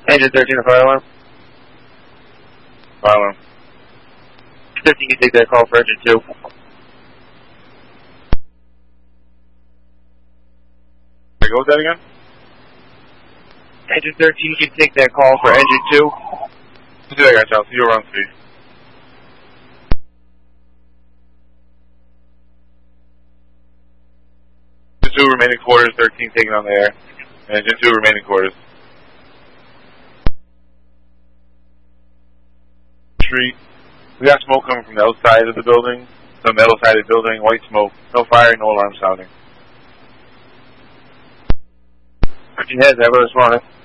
Engine 13 to fire alarm. Fire alarm. 13 can take that call for engine 2. Hey, go with that again? Engine 13 can take that call for engine 2. Do that, guys. I'll see you around 3. Engine 2 remaining quarters, 13 taking on the air. Engine 2 remaining quarters. Street. We got smoke coming from the outside of the building. The metal side of the building, white smoke. No fire, no alarm sounding. 13 heads, I will respond.